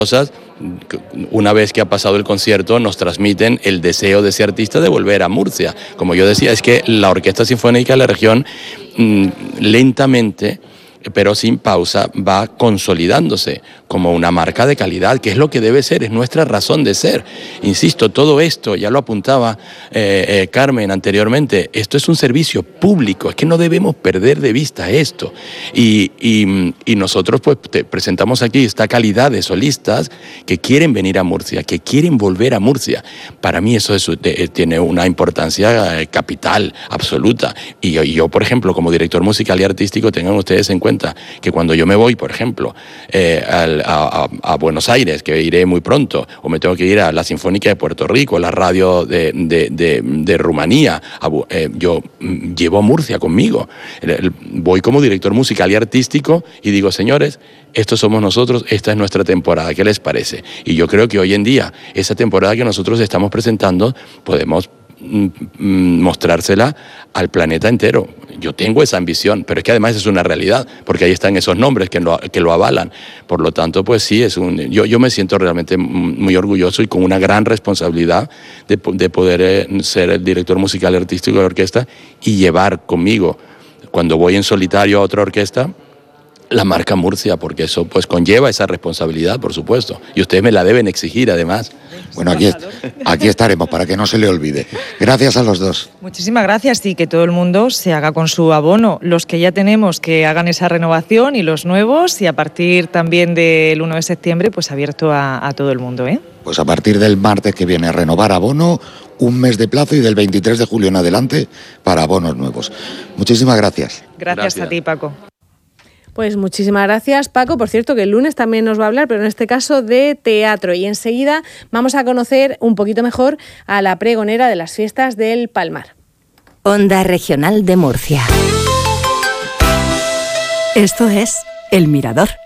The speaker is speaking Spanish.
cosas, una vez que ha pasado el concierto, nos transmiten el deseo de ese artista de volver a Murcia. Como yo decía, es que la Orquesta Sinfónica de la región lentamente, pero sin pausa, va consolidándose como una marca de calidad, que es lo que debe ser, es nuestra razón de ser. Insisto, todo esto, ya lo apuntaba Carmen anteriormente, esto es un servicio público, es que no debemos perder de vista esto. Y nosotros pues presentamos aquí esta calidad de solistas que quieren venir a Murcia, que quieren volver a Murcia. Para mí eso tiene una importancia capital, absoluta. Y yo, por ejemplo, como director musical y artístico, tengan ustedes en cuenta que cuando yo me voy, por ejemplo, a Buenos Aires, que iré muy pronto, o me tengo que ir a la Sinfónica de Puerto Rico, a la radio de Rumanía, yo llevo Murcia conmigo. Voy como director musical y artístico y digo, señores, estos somos nosotros, esta es nuestra temporada, ¿qué les parece? Y yo creo que hoy en día, esa temporada que nosotros estamos presentando, podemos mostrársela al planeta entero. Yo tengo esa ambición, pero es que además es una realidad, porque ahí están esos nombres que lo avalan. Por lo tanto, pues sí, yo me siento realmente muy orgulloso y con una gran responsabilidad de poder ser el director musical y artístico de la orquesta y llevar conmigo, cuando voy en solitario a otra orquesta, la marca Murcia, porque eso pues conlleva esa responsabilidad, por supuesto. Y ustedes me la deben exigir, además. Bueno, aquí estaremos para que no se le olvide. Gracias a los dos. Muchísimas gracias y que todo el mundo se haga con su abono. Los que ya tenemos que hagan esa renovación y los nuevos, y a partir también del 1 de septiembre, pues abierto a todo el mundo, ¿eh? Pues a partir del martes que viene, renovar abono, un mes de plazo, y del 23 de julio en adelante para abonos nuevos. Muchísimas gracias. Gracias a ti, Paco. Pues muchísimas gracias, Paco. Por cierto, que el lunes también nos va a hablar, pero en este caso de teatro. Y enseguida vamos a conocer un poquito mejor a la pregonera de las fiestas del Palmar. Onda Regional de Murcia. Esto es El Mirador.